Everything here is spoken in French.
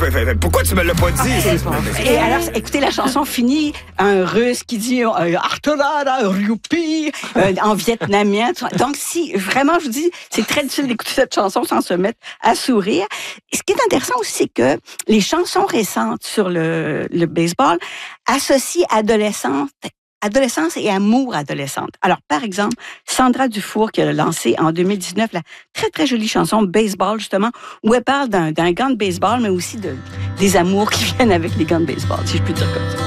pourquoi tu me l'as pas dit? Et alors, écoutez, la chanson finit, un Russe qui dit Artorada, Ryupi, en vietnamien. Donc, si vraiment, je vous dis, c'est très difficile d'écouter cette chanson sans se mettre à sourire. Et ce qui est intéressant aussi, c'est que les chansons récentes sur le baseball associent adolescence et amour adolescente. Alors, par exemple, Sandra Dufour qui a lancé en 2019 la très, très jolie chanson Baseball, justement, où elle parle d'un gant de baseball, mais aussi des amours qui viennent avec les gants de baseball, si je puis dire comme ça.